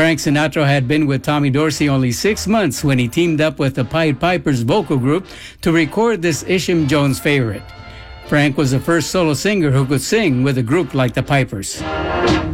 Frank Sinatra had been with Tommy Dorsey only 6 months when he teamed up with the Pied Pipers vocal group to record this Isham Jones favorite. Frank was the first solo singer who could sing with a group like the Pipers.